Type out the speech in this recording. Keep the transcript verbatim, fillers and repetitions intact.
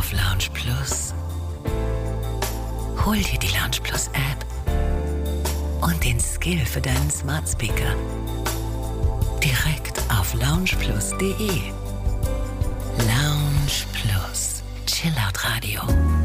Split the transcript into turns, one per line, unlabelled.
auf Lounge Plus. Hol dir die Lounge Plus App und den Skill für deinen Smart Speaker direkt auf loungeplus punkt de. Lounge Plus, Chillout Radio.